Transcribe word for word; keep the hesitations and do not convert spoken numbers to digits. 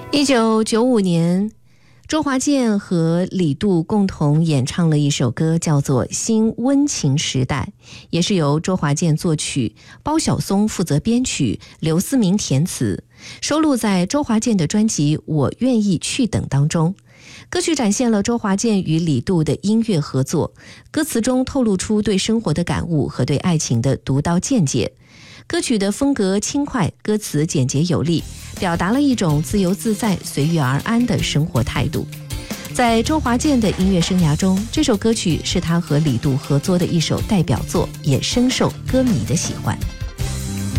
一九九五年，周华健和李杜共同演唱了一首歌，叫做《新温情时代》，也是由周华健作曲，包晓松负责编曲，刘思明填词，收录在周华健的专辑《我愿意去等》当中。歌曲展现了周华健与李杜的音乐合作，歌词中透露出对生活的感悟和对爱情的独到见解。歌曲的风格轻快，歌词简洁有力，表达了一种自由自在、随遇而安的生活态度。在周华健的音乐生涯中，这首歌曲是他和李杜合作的一首代表作，也深受歌迷的喜欢。